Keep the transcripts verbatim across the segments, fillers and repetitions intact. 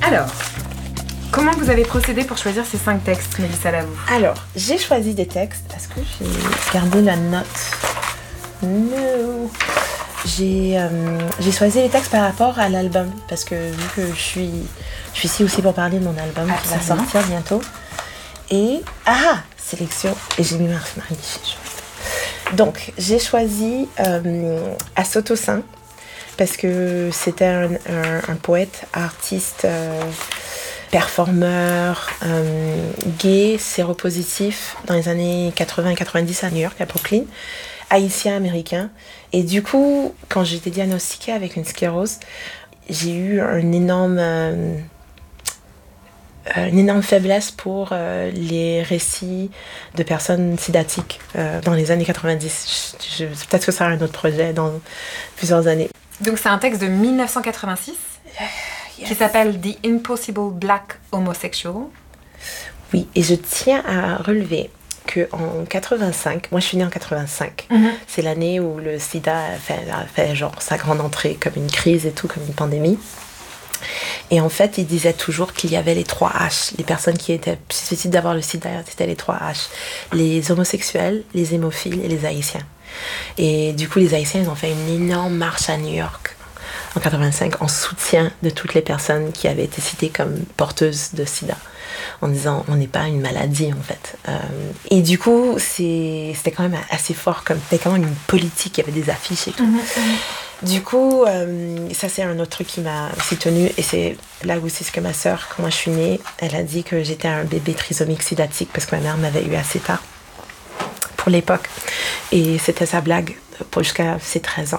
Alors, comment vous avez procédé pour choisir ces cinq textes, Mélissa Lavoux? Alors, j'ai choisi des textes parce que j'ai gardé la note. No. J'ai, euh, j'ai choisi les textes par rapport à l'album parce que vu que je suis, je suis ici aussi pour parler de mon album Absolument. Qui va sortir bientôt. Et, ah, sélection, et j'ai mis ma Marie. Donc, j'ai choisi euh, Asoto Saint parce que c'était un, un, un poète, artiste, euh, performeur, euh, gay, séropositif dans les années quatre-vingts quatre-vingt-dix à New York, à Brooklyn, haïtien-américain. Et du coup, quand j'ai été diagnostiquée avec une sclérose, j'ai eu un énorme, euh, une énorme faiblesse pour euh, les récits de personnes sidatiques euh, dans les années quatre-vingt-dix. Je, je, peut-être que ça sera un autre projet dans plusieurs années. Donc c'est un texte de dix-neuf cent quatre-vingt-six yes. qui s'appelle The Impossible Black Homosexual. Oui, et je tiens à relever qu'en quatre-vingt-cinq, moi je suis née en quatre-vingt-cinq, mm-hmm. c'est l'année où le sida a fait, a fait genre sa grande entrée comme une crise et tout, comme une pandémie. Et en fait, il disait toujours qu'il y avait les trois H. Les personnes qui étaient susceptibles d'avoir le sida, c'était les trois H. Les homosexuels, les hémophiles et les haïtiens. Et du coup, les haïtiens, ils ont fait une énorme marche à New York en quatre-vingt-cinq en soutien de toutes les personnes qui avaient été citées comme porteuses de sida, en disant on n'est pas une maladie en fait. Euh, et du coup, c'est, c'était quand même assez fort, comme c'était quand même une politique, il y avait des affiches et tout. Mm-hmm. Du coup, euh, ça c'est un autre truc qui m'a aussi tenue, et c'est là où c'est ce que ma sœur, quand moi je suis née, elle a dit que j'étais un bébé trisomique sidatique parce que ma mère m'avait eu assez tard pour l'époque. Et c'était sa blague pour jusqu'à ses treize ans.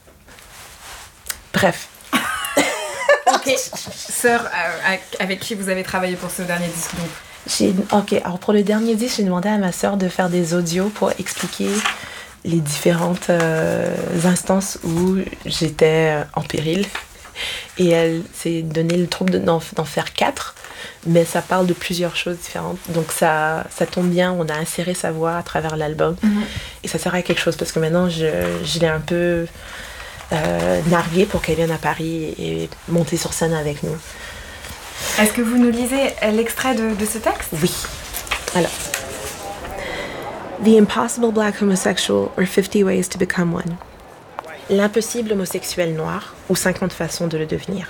Bref. Ok. Sœur, euh, avec qui vous avez travaillé pour ce dernier disque donc? J'ai, ok, alors pour le dernier disque, j'ai demandé à ma sœur de faire des audios pour expliquer les différentes euh, instances où j'étais en péril. Et elle s'est donné le trouble de, d'en, d'en faire quatre, mais ça parle de plusieurs choses différentes. Donc ça, ça tombe bien, on a inséré sa voix à travers l'album. Mm-hmm. Et ça sert à quelque chose, parce que maintenant, je, je l'ai un peu euh, narguée pour qu'elle vienne à Paris et monter sur scène avec nous. Est-ce que vous nous lisez l'extrait de, de ce texte? Oui. Alors. The Impossible Black Homosexual, or fifty Ways to Become One. L'impossible homosexuel noir, ou cinquante façons de le devenir.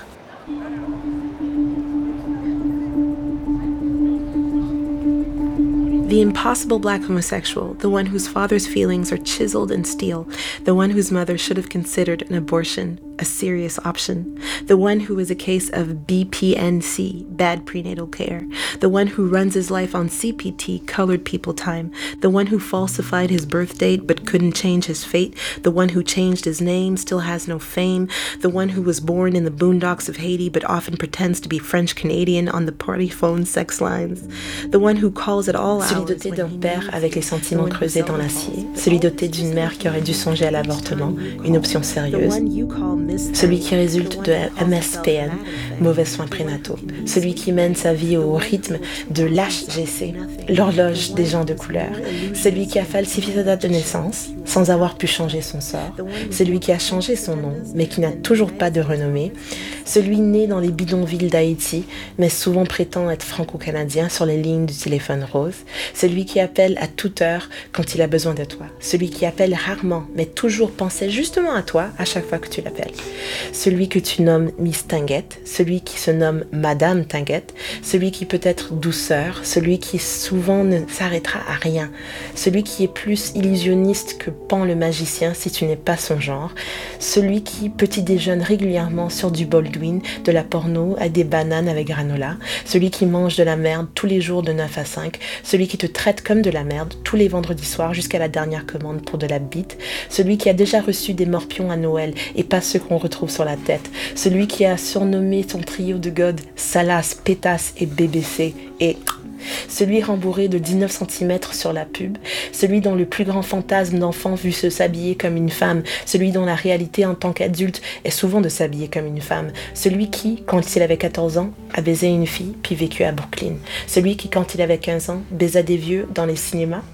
The impossible black homosexual, the one whose father's feelings are chiseled in steel, the one whose mother should have considered an abortion a serious option, the one who is a case of B P N C, bad prenatal care, the one who runs his life on C P T, colored people time, the one who falsified his birth date but couldn't change his fate, the one who changed his name, still has no fame, the one who was born in the boondocks of Haiti but often pretends to be French-Canadian on the party phone sex lines, the one who calls it all out. Celui doté d'un père avec les sentiments creusés dans l'acier, celui doté d'une mère qui aurait dû songer à l'avortement, une option sérieuse, celui qui résulte de M S P N, mauvais soins prénataux, celui qui mène sa vie au rythme de l'H G C, l'horloge des gens de couleur, celui qui a falsifié sa date de naissance sans avoir pu changer son sort, celui qui a changé son nom mais qui n'a toujours pas de renommée, celui né dans les bidonvilles d'Haïti mais souvent prétend être franco-canadien sur les lignes du téléphone rose, celui qui appelle à toute heure quand il a besoin de toi, celui qui appelle rarement mais toujours pensait justement à toi à chaque fois que tu l'appelles, celui que tu nommes Miss Tinguette, celui qui se nomme Madame Tinguette, celui qui peut être douceur, celui qui souvent ne s'arrêtera à rien, celui qui est plus illusionniste que Pan le magicien si tu n'es pas son genre, celui qui petit déjeune régulièrement sur du Baldwin, de la porno à des bananes avec granola, celui qui mange de la merde tous les jours de neuf à cinq, celui qui te traite comme de la merde tous les vendredis soirs jusqu'à la dernière commande pour de la bite, celui qui a déjà reçu des morpions à Noël et pas ceux qu'on retrouve sur la tête, celui qui a surnommé son trio de God Salas, Pétasse et B B C, et celui rembourré de dix-neuf centimètres sur la pub, celui dont le plus grand fantasme d'enfant fut se s'habiller comme une femme, celui dont la réalité en tant qu'adulte est souvent de s'habiller comme une femme, celui qui, quand il avait quatorze ans, a baisé une fille puis vécu à Brooklyn, celui qui, quand il avait quinze ans, baisa des vieux dans les cinémas,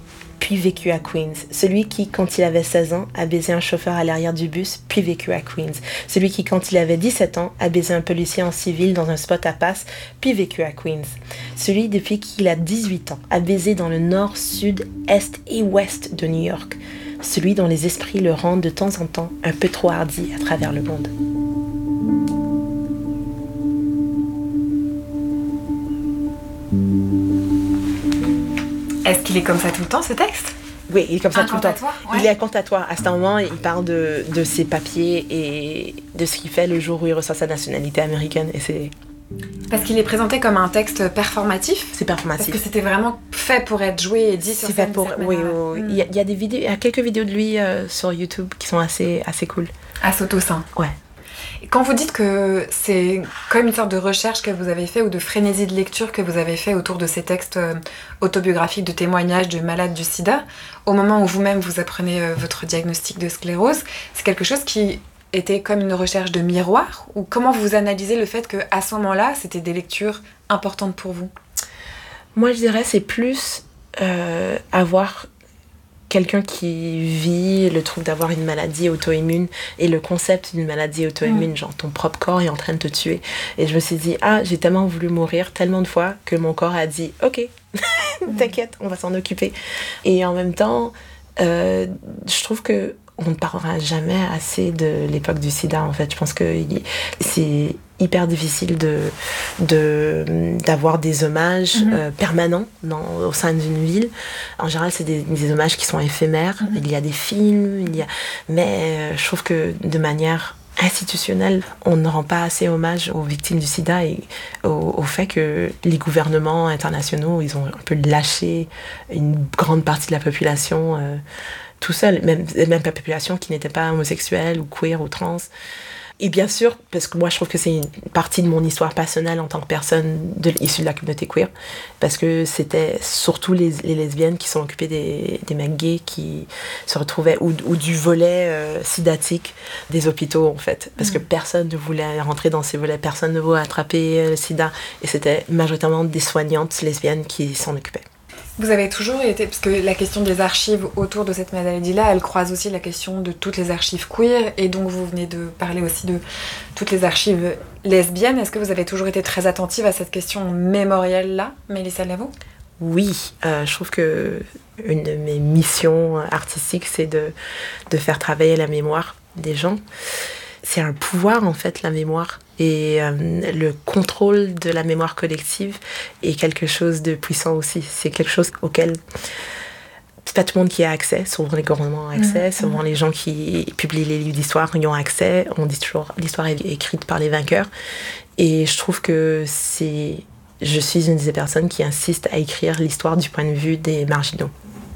puis vécu à Queens. Celui qui, quand il avait seize ans, a baisé un chauffeur à l'arrière du bus, puis vécu à Queens. Celui qui, quand il avait dix-sept ans, a baisé un policier en civil dans un spot à passe, puis vécu à Queens. Celui, depuis qu'il a dix-huit ans, a baisé dans le nord, sud, est et ouest de New York. Celui dont les esprits le rendent de temps en temps un peu trop hardi à travers le monde. Est-ce qu'il est comme ça tout le temps, ce texte ? Oui, il est comme ça tout le temps. Ouais. Il est incantatoire. À ce moment, il parle de, de ses papiers et de ce qu'il fait le jour où il reçoit sa nationalité américaine. Et c'est... Parce qu'il est présenté comme un texte performatif. C'est performatif. Parce que c'était vraiment fait pour être joué et dit sur c'est scène. Fait pour... Oui, oui, oui. Mm. Il, y a, il y a des vidéos, il y a quelques vidéos de lui euh, sur YouTube qui sont assez, assez cool. À Saut-au-Sein. Ouais. Quand vous dites que c'est comme une sorte de recherche que vous avez fait ou de frénésie de lecture que vous avez fait autour de ces textes autobiographiques de témoignages de malades du sida, au moment où vous-même vous apprenez votre diagnostic de sclérose, c'est quelque chose qui était comme une recherche de miroir, ou comment vous analysez le fait qu'à ce moment-là, c'était des lectures importantes pour vous ? Moi, je dirais c'est plus euh, avoir quelqu'un qui vit le truc d'avoir une maladie auto-immune et le concept d'une maladie auto-immune, mmh. genre ton propre corps est en train de te tuer. Et je me suis dit, ah, j'ai tellement voulu mourir tellement de fois que mon corps a dit, ok, t'inquiète, on va s'en occuper. Et en même temps, euh, je trouve que on ne parlera jamais assez de l'époque du sida, en fait. Je pense que c'est hyper difficile de, de, d'avoir des hommages mmh. euh, permanents dans, au sein d'une ville. En général, c'est des, des hommages qui sont éphémères. Mmh. Il y a des films, il y a... mais je trouve que de manière institutionnelle, on ne rend pas assez hommage aux victimes du sida et au, au fait que les gouvernements internationaux, ils ont un peu lâché une grande partie de la population euh, tout seul, même, même la population qui n'était pas homosexuelle ou queer ou trans. Et bien sûr, parce que moi je trouve que c'est une partie de mon histoire personnelle en tant que personne de, issue de la communauté queer, parce que c'était surtout les, les lesbiennes qui sont occupées des, des mecs gays qui se retrouvaient, ou, ou du volet euh, sidatique des hôpitaux en fait, parce mmh. que personne ne voulait rentrer dans ces volets, personne ne voulait attraper le sida, et c'était majoritairement des soignantes lesbiennes qui s'en occupaient. Vous avez toujours été, parce que la question des archives autour de cette maladie-là, elle croise aussi la question de toutes les archives queer, et donc vous venez de parler aussi de toutes les archives lesbiennes. Est-ce que vous avez toujours été très attentive à cette question mémorielle-là, Mélissa Lavo ? Oui, euh, je trouve que une de mes missions artistiques, c'est de, de faire travailler la mémoire des gens. C'est un pouvoir, en fait, la mémoire. Et euh, le contrôle de la mémoire collective est quelque chose de puissant aussi. C'est quelque chose auquel c'est pas tout le monde qui a accès. Souvent, les gouvernements ont accès. Mmh. Souvent, les gens qui publient les livres d'histoire y ont accès. On dit toujours l'histoire est écrite par les vainqueurs. Et je trouve que c'est... Je suis une des personnes qui insiste à écrire l'histoire du point de vue des marginaux.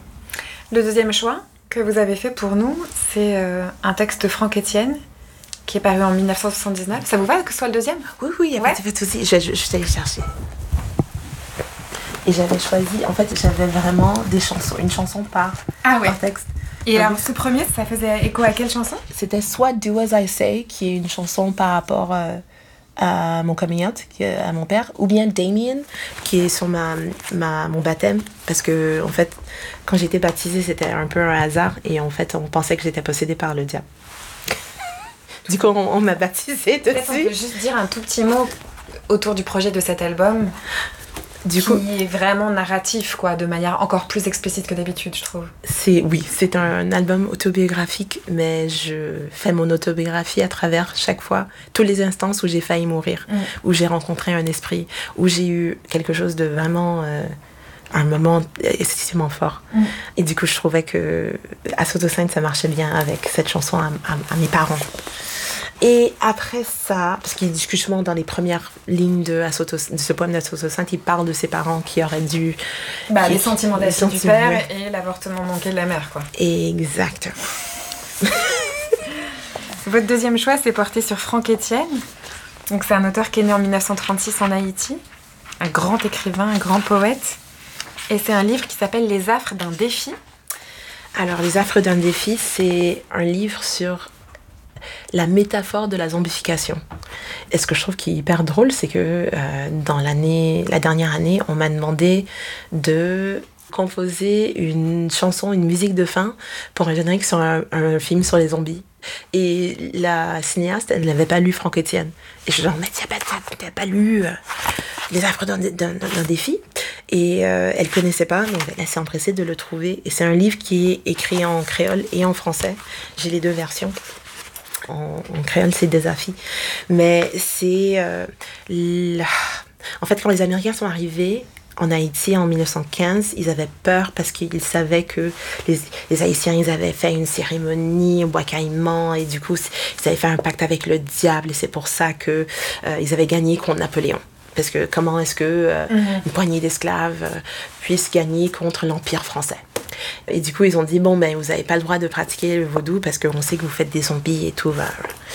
Le deuxième choix que vous avez fait pour nous, c'est euh, un texte de Franck Etienne, qui est paru en dix-neuf cent soixante-dix-neuf. Ça vous va que ce soit le deuxième ? Oui, oui, il n'y a pas de souci. Je, je, je suis allée chercher. Et j'avais choisi, en fait, j'avais vraiment des chansons, une chanson par, ah ouais. par texte. Et alors, ce premier, ça faisait écho à quelle chanson ? C'était soit Do As I Say, qui est une chanson par rapport euh, à mon coming out, à mon père, ou bien Damien, qui est sur ma, ma, mon baptême, parce que, en fait, quand j'étais baptisée, c'était un peu un hasard, et en fait, on pensait que j'étais possédée par le diable. Du coup, on, on m'a baptisée dessus. Peut-être on peut juste dire un tout petit mot autour du projet de cet album, du qui coup, est vraiment narratif, quoi, de manière encore plus explicite que d'habitude, je trouve. C'est, oui, c'est un album autobiographique, mais je fais mon autobiographie à travers chaque fois, toutes les instances où j'ai failli mourir, mm. où j'ai rencontré un esprit, où j'ai eu quelque chose de vraiment... Euh, un moment excessivement fort. Mm. Et du coup, je trouvais que à Saut-au-Sein, ça marchait bien avec cette chanson à, à, à mes parents. Et après ça, parce qu'il est justement dans les premières lignes de, à Saut-au, de ce poème de Saut-au-Sein, il parle de ses parents qui auraient dû... Bah, qui, les sentiments d'acide du père et l'avortement manqué de la mère, quoi. Exactement. Votre deuxième choix, c'est porté sur Franck Etienne. Donc, c'est un auteur qui est né en dix-neuf cent trente-six en Haïti. Un grand écrivain, un grand poète. Et c'est un livre qui s'appelle Les affres d'un défi. Alors, Les affres d'un défi, c'est un livre sur la métaphore de la zombification. Et ce que je trouve qui est hyper drôle, c'est que euh, dans l'année, la dernière année, on m'a demandé de composé une chanson, une musique de fin pour un générique sur un, un film sur les zombies. Et la cinéaste, elle n'avait pas lu Franck Etienne. Et je suis genre, mais tu n'as pas, t'as pas lu euh, Les Affres d'un, d'un, d'un défi. Et euh, elle ne connaissait pas, donc elle s'est empressée de le trouver. Et c'est un livre qui est écrit en créole et en français. J'ai les deux versions. En, en créole, c'est Désafi. Mais c'est... Euh, la... En fait, quand les Américains sont arrivés en Haïti en dix-neuf cent quinze, ils avaient peur parce qu'ils savaient que les, les Haïtiens, ils avaient fait une cérémonie au bois caïman et du coup, ils avaient fait un pacte avec le diable et c'est pour ça qu'ils euh, avaient gagné contre Napoléon. Parce que comment est-ce que euh, mm-hmm. une poignée d'esclaves euh, puisse gagner contre l'Empire français? Et du coup, ils ont dit, bon, ben, vous n'avez pas le droit de pratiquer le vaudou parce qu'on sait que vous faites des zombies et tout.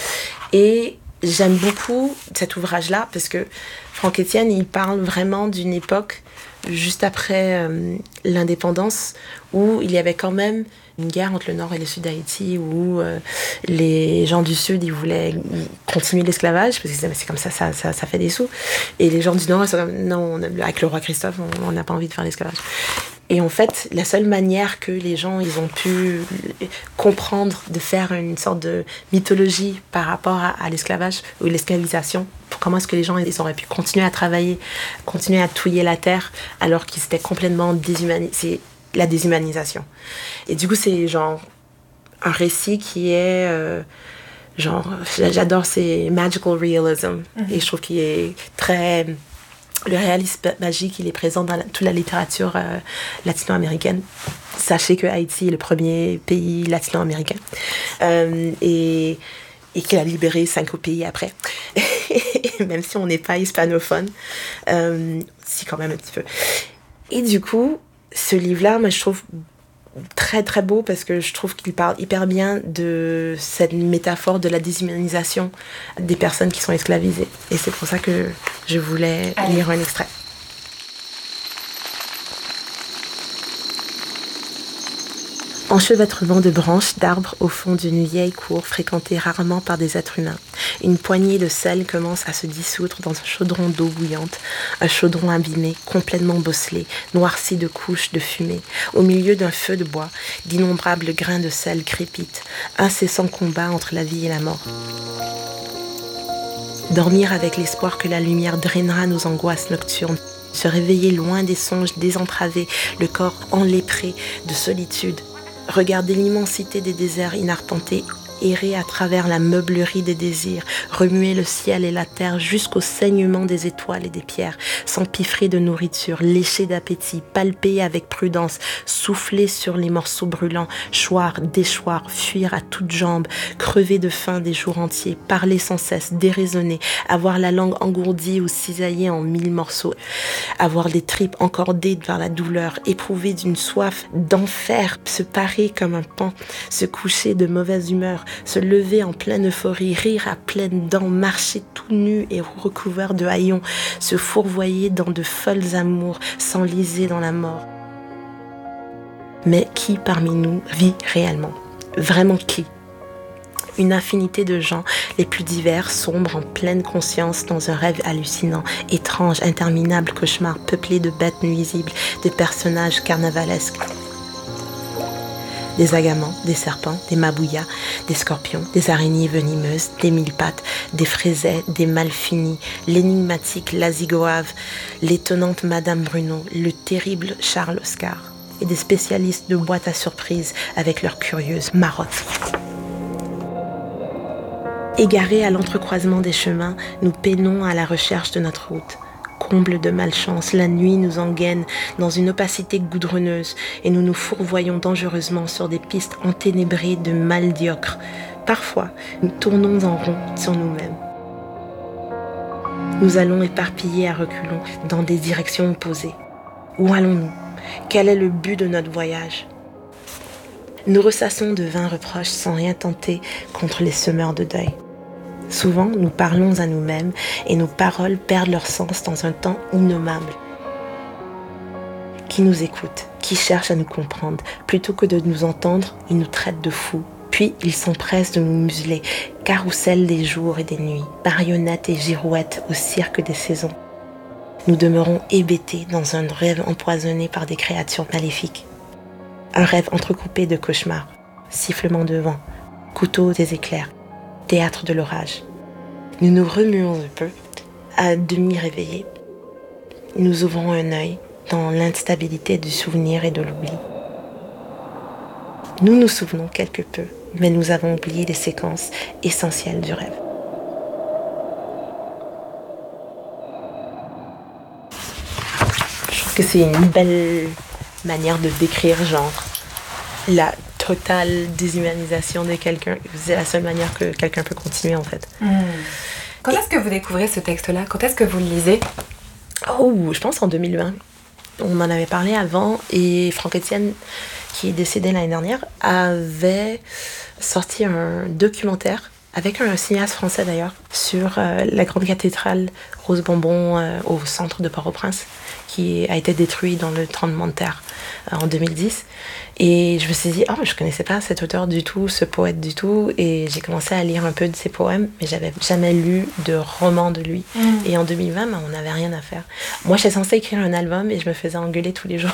Et j'aime beaucoup cet ouvrage-là parce que Franck Etienne, il parle vraiment d'une époque juste après euh, l'indépendance où il y avait quand même une guerre entre le nord et le sud d'Haïti où euh, les gens du sud, ils voulaient continuer l'esclavage parce que c'est comme ça, ça, ça, ça fait des sous. Et les gens du nord, ils sont comme, non, avec le roi Christophe, on n'a pas envie de faire l'esclavage. Et en fait, la seule manière que les gens ils ont pu comprendre de faire une sorte de mythologie par rapport à, à l'esclavage ou l'esclavisation, comment est-ce que les gens ils auraient pu continuer à travailler, continuer à touiller la terre alors qu'ils étaient complètement déshumanisés, c'est la déshumanisation. Et du coup, c'est genre un récit qui est... Euh, genre, j'adore, c'est magical realism. Mm-hmm. Et je trouve qu'il est très... Le réalisme magique, il est présent dans la, toute la littérature euh, latino-américaine. Sachez que Haïti est le premier pays latino-américain euh, et, et qu'il a libéré cinq pays après. Même si on n'est pas hispanophone, euh, si quand même un petit peu. Et du coup, ce livre-là, moi, je trouve très très beau parce que je trouve qu'il parle hyper bien de cette métaphore de la déshumanisation des personnes qui sont esclavisées. Et c'est pour ça que je voulais Allez. lire un extrait. Enchevêtrement de branches d'arbres au fond d'une vieille cour fréquentée rarement par des êtres humains. Une poignée de sel commence à se dissoudre dans un chaudron d'eau bouillante, un chaudron abîmé, complètement bosselé, noirci de couches de fumée. Au milieu d'un feu de bois, d'innombrables grains de sel crépitent, incessant combat entre la vie et la mort. Dormir avec l'espoir que la lumière drainera nos angoisses nocturnes. Se réveiller loin des songes désentravés, le corps enlépré de solitude. Regarder l'immensité des déserts inarpentés, errer à travers la meublerie des désirs, remuer le ciel et la terre jusqu'au saignement des étoiles et des pierres, s'empiffrer de nourriture, lécher d'appétit, palper avec prudence, souffler sur les morceaux brûlants, choir, déchoir, fuir à toutes jambes, crever de faim des jours entiers, parler sans cesse, déraisonner, avoir la langue engourdie ou cisaillée en mille morceaux, avoir les tripes encordées vers la douleur, éprouver d'une soif d'enfer, se parer comme un paon, se coucher de mauvaise humeur, se lever en pleine euphorie, rire à pleines dents, marcher tout nu et recouvert de haillons, se fourvoyer dans de folles amours, s'enliser dans la mort. Mais qui parmi nous vit réellement? Vraiment qui? Une infinité de gens, les plus divers, sombres en pleine conscience dans un rêve hallucinant, étrange, interminable cauchemar peuplé de bêtes nuisibles, des personnages carnavalesques. Des agamans, des serpents, des mabouillas, des scorpions, des araignées venimeuses, des mille pattes, des fraisets, des malfinis, l'énigmatique Lazigoave, l'étonnante Madame Bruno, le terrible Charles Oscar, et des spécialistes de boîtes à surprises avec leurs curieuses marottes. Égarés à l'entrecroisement des chemins, nous peinons à la recherche de notre route. Comble de malchance, la nuit nous engaine dans une opacité goudronneuse et nous nous fourvoyons dangereusement sur des pistes enténébrées de maldiocres. Parfois, nous tournons en rond sur nous-mêmes. Nous allons éparpillés à reculons dans des directions opposées. Où allons-nous? Quel est le but de notre voyage? Nous ressassons de vains reproches sans rien tenter contre les semeurs de deuil. Souvent, nous parlons à nous-mêmes et nos paroles perdent leur sens dans un temps innommable. Qui nous écoute, qui cherche à nous comprendre, plutôt que de nous entendre, ils nous traitent de fous. Puis, ils s'empressent de nous museler, carrousel des jours et des nuits, marionnettes et girouettes au cirque des saisons. nous demeurons hébétés dans un rêve empoisonné par des créatures maléfiques. Un rêve entrecoupé de cauchemars, sifflements de vent, couteaux des éclairs, théâtre de l'orage. Nous nous remuons un peu, à demi réveillés. Nous ouvrons un œil dans l'instabilité du souvenir et de l'oubli. Nous nous souvenons quelque peu, mais nous avons oublié les séquences essentielles du rêve. Je trouve que c'est une belle manière de décrire, genre, la totale déshumanisation de quelqu'un. C'est la seule manière que quelqu'un peut continuer, en fait. Mmh. Quand est-ce que vous découvrez ce texte-là? Quand est-ce que vous le lisez? Oh, je pense en deux mille vingt. On m'en avait parlé avant et Franck Etienne, qui est décédé l'année dernière, avait sorti un documentaire avec un cinéaste français d'ailleurs sur euh, la grande cathédrale Rose Bonbon euh, au centre de Port-au-Prince, qui a été détruite dans le tremblement de terre euh, en deux mille dix. Et je me suis dit, oh, je connaissais pas cet auteur du tout, ce poète du tout, et j'ai commencé à lire un peu de ses poèmes, mais j'avais jamais lu de roman de lui. Mmh. Et en deux mille vingt, ben, on n'avait rien à faire. Moi, j'étais censée écrire un album et je me faisais engueuler tous les jours.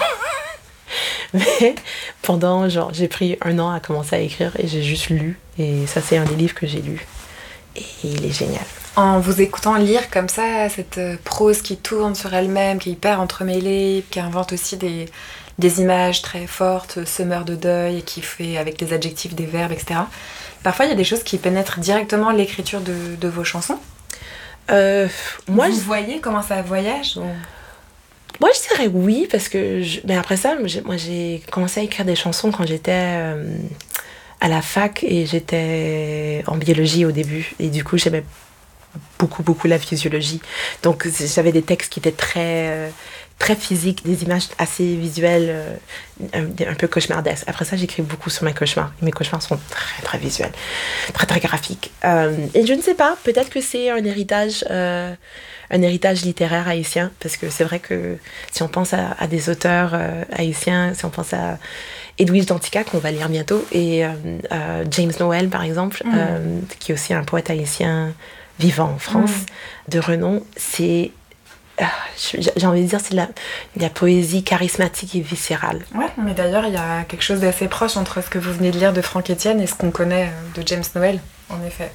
Mais pendant, genre, j'ai pris un an à commencer à écrire et j'ai juste lu. Et ça, c'est un des livres que j'ai lu. Et il est génial. En vous écoutant lire comme ça, cette prose qui tourne sur elle-même, qui est hyper entremêlée, qui invente aussi des, des images très fortes, semeur de deuil, et qui fait avec des adjectifs, des verbes, et cetera. Parfois, il y a des choses qui pénètrent directement l'écriture de, de vos chansons. Euh, moi, vous je... voyez comment ça voyage ou... Moi, je dirais oui, parce que... Je... Mais après ça, j'ai... moi, j'ai commencé à écrire des chansons quand j'étais euh, à la fac et j'étais en biologie au début. Et du coup, j'aimais beaucoup, beaucoup la physiologie. Donc, j'avais des textes qui étaient très, euh, très physiques, des images assez visuelles, euh, un, un peu cauchemardesques. Après ça, j'écris beaucoup sur mes cauchemars. Et mes cauchemars sont très, très visuels, très, très graphiques. Euh, et je ne sais pas, peut-être que c'est un héritage... Euh, un héritage littéraire haïtien, parce que c'est vrai que si on pense à, à des auteurs euh, haïtiens, si on pense à Edwige Danticat, qu'on va lire bientôt, et euh, euh, James Noël, par exemple, mmh. euh, qui est aussi un poète haïtien vivant en France, mmh. de renom, c'est, euh, j'ai envie de dire, c'est de la, de la poésie charismatique et viscérale. Ouais, mais d'ailleurs, il y a quelque chose d'assez proche entre ce que vous venez de lire de Franck Etienne et ce qu'on connaît de James Noël, en effet.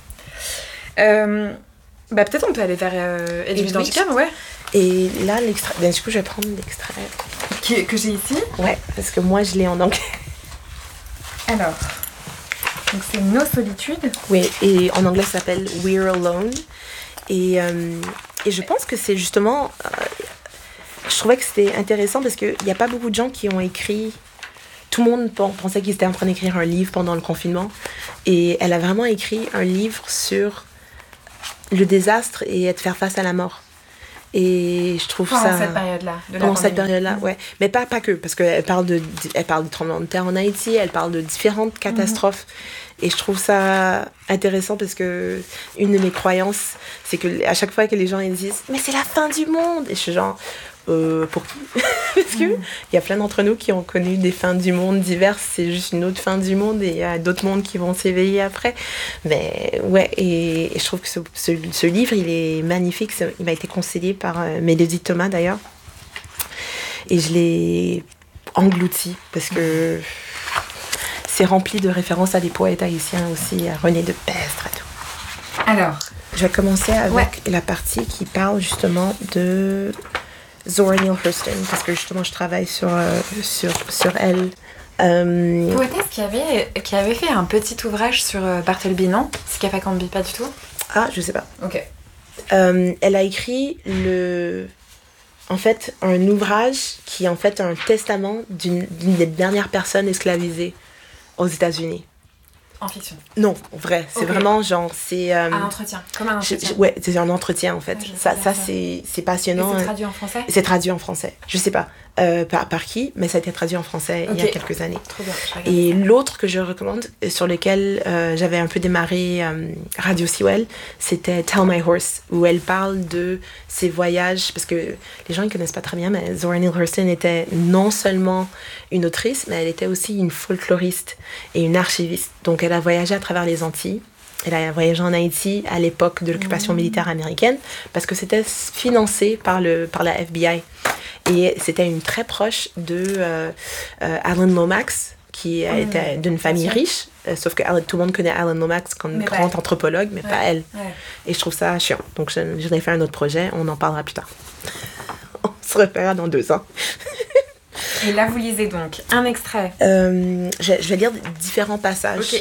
Euh... Bah peut-être on peut aller vers euh, Edwige Danticat, ouais. Et là, l'extrait... Ben, du coup, je vais prendre l'extrait. Qui, que j'ai ici. Ouais, parce que moi, je l'ai en anglais. Alors, donc c'est Nos solitudes. Oui, et en anglais, ça s'appelle We're Alone. Et, euh, et je pense que c'est justement... Euh, je trouvais que c'était intéressant parce qu'il n'y a pas beaucoup de gens qui ont écrit... Tout le monde pensait qu'ils étaient en train d'écrire un livre pendant le confinement. Et elle a vraiment écrit un livre sur... le désastre et être faire face à la mort. Et je trouve pendant ça... Pendant cette période-là. De pendant cette période-là, mmh. ouais. Mais pas, pas que, parce qu'elle parle de, elle parle de tremblement de terre en Haïti, elle parle de différentes catastrophes. Mmh. Et je trouve ça intéressant parce que une de mes croyances, c'est que à chaque fois que les gens ils disent « Mais c'est la fin du monde !» Et je suis genre... Euh, pour qui? Parce qu'il mmh. y a plein d'entre nous qui ont connu des fins du monde diverses, c'est juste une autre fin du monde et il y a d'autres mondes qui vont s'éveiller après. Mais ouais, et, et je trouve que ce, ce, ce livre, il est magnifique. Il m'a été conseillé par euh, Mélodie Thomas d'ailleurs. Et je l'ai englouti parce que c'est rempli de références à des poètes haïtiens aussi, à René de Pestre et tout. Alors, je vais commencer avec ouais. la partie qui parle justement de... Zora Neale Hurston, parce que justement je travaille sur, euh, sur, sur elle. Euh... Poétesse qui avait, qui avait fait un petit ouvrage sur euh, Bartleby, non? Sika Cambi, pas du tout? Ah, je sais pas. Ok. Euh, elle a écrit le... en fait, un ouvrage qui est en fait un testament d'une, d'une des dernières personnes esclavisées aux États-Unis. En fiction? Non, vrai. C'est okay. Vraiment genre, c'est... Euh, un entretien, comme un entretien. Je, je, ouais, c'est un entretien en fait. Ouais, ça, ça, ça. C'est, c'est passionnant. Et c'est traduit en français? C'est traduit en français. Je sais pas euh, par, par qui, mais ça a été traduit en français okay. il y a quelques années. Trop bien. Et l'autre que je recommande, sur lequel euh, j'avais un peu démarré euh, Radio Sewell, c'était Tell My Horse, où elle parle de ses voyages, parce que les gens ne connaissent pas très bien, mais Zora Neale Hurston était non seulement une autrice, mais elle était aussi une folkloriste et une archiviste. Donc elle a voyagé à travers les Antilles. Elle a voyagé en Haïti à l'époque de l'occupation mmh. militaire américaine parce que c'était financé par, le, par la F B I. Et c'était une très proche de euh, euh, Alan Lomax, qui mmh. était d'une famille riche. Euh, sauf que Alan, tout le monde connaît Alan Lomax comme mais grand pas anthropologue, mais ouais. pas elle. Ouais. Et je trouve ça chiant. Donc je, je vais faire un autre projet, on en parlera plus tard. On se reverra dans deux ans. Et là, vous lisez donc un extrait. Euh, je, je vais lire différents passages. Ok.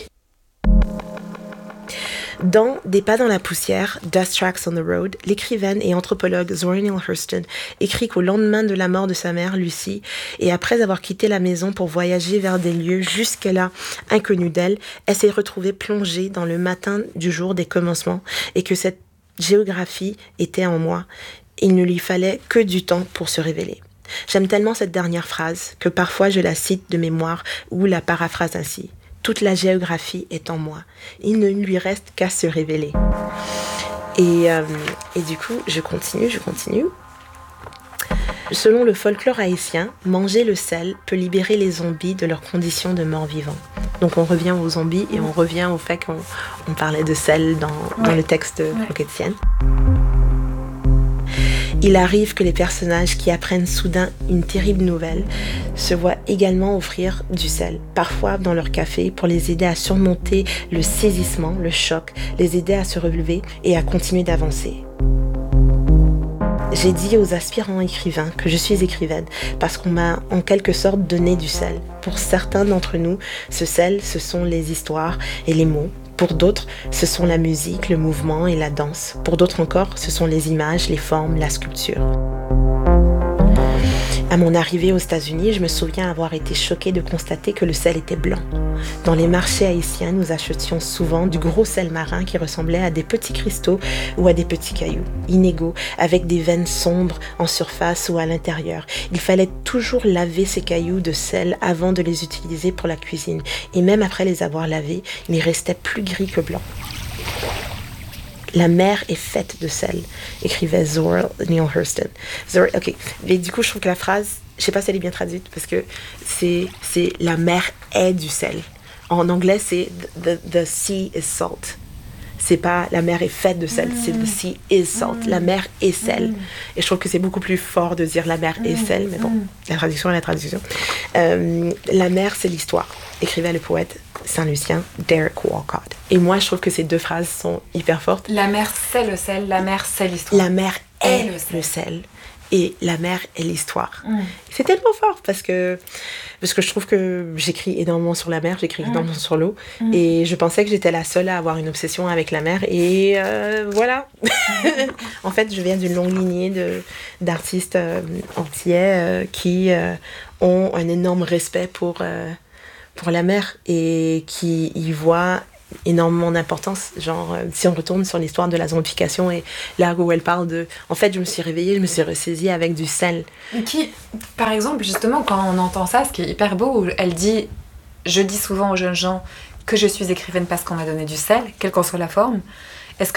Dans Des pas dans la poussière, Dust Tracks on the Road, l'écrivaine et anthropologue Zora Neale Hurston écrit qu'au lendemain de la mort de sa mère, Lucy, et après avoir quitté la maison pour voyager vers des lieux jusque-là inconnus d'elle, elle s'est retrouvée plongée dans le matin du jour des commencements et que cette géographie était en moi. Il ne lui fallait que du temps pour se révéler. J'aime tellement cette dernière phrase que parfois je la cite de mémoire ou la paraphrase ainsi. Toute la géographie est en moi. Il ne lui reste qu'à se révéler. Et, euh, et du coup, je continue, je continue. Selon le folklore haïtien, manger le sel peut libérer les zombies de leurs conditions de mort-vivant. Donc on revient aux zombies et on revient au fait qu'on on parlait de sel dans, ouais. dans le texte de Roquetienne. Il arrive que les personnages qui apprennent soudain une terrible nouvelle se voient également offrir du sel, parfois dans leur café, pour les aider à surmonter le saisissement, le choc, les aider à se relever et à continuer d'avancer. J'ai dit aux aspirants écrivains que je suis écrivaine parce qu'on m'a en quelque sorte donné du sel. Pour certains d'entre nous, ce sel, ce sont les histoires et les mots. Pour d'autres, ce sont la musique, le mouvement et la danse. Pour d'autres encore, ce sont les images, les formes, la sculpture. À mon arrivée aux États-Unis, je me souviens avoir été choquée de constater que le sel était blanc. Dans les marchés haïtiens, nous achetions souvent du gros sel marin qui ressemblait à des petits cristaux ou à des petits cailloux, inégaux, avec des veines sombres en surface ou à l'intérieur. Il fallait toujours laver ces cailloux de sel avant de les utiliser pour la cuisine. Et même après les avoir lavés, ils restaient plus gris que blancs. La mer est faite de sel, écrivait Zora Neale Hurston. Zora, ok, mais du coup, je trouve que la phrase, je sais pas si elle est bien traduite, parce que c'est, c'est la mer est du sel. En anglais, c'est the, the sea is salt. C'est pas la mer est faite de sel, mm. c'est the sea is salt. Mm. La mer est sel. Mm. Et je trouve que c'est beaucoup plus fort de dire la mer mm. est sel, mais bon, mm. la traduction est la traduction. Euh, la mer, c'est l'histoire, écrivait le poète Saint-Lucien, Derek Walcott. Et moi, je trouve que ces deux phrases sont hyper fortes. La mer, c'est le sel. La mer, c'est l'histoire. La mer est, est le, sel. le sel. Et la mer est l'histoire. Mm. C'est tellement fort parce que, parce que je trouve que j'écris énormément sur la mer, j'écris mm. énormément sur l'eau. Mm. Et je pensais que j'étais la seule à avoir une obsession avec la mer. Et euh, voilà. En fait, je viens d'une longue lignée de, d'artistes euh, antillais euh, qui euh, ont un énorme respect pour... Euh, pour la mer et qui y voit énormément d'importance. Genre, euh, si on retourne sur l'histoire de la zombification et là où elle parle de... En fait, je me suis réveillée, je me suis ressaisie avec du sel. Qui, par exemple, justement, quand on entend ça, ce qui est hyper beau, elle dit « Je dis souvent aux jeunes gens que je suis écrivaine parce qu'on m'a donné du sel, quelle qu'en soit la forme. »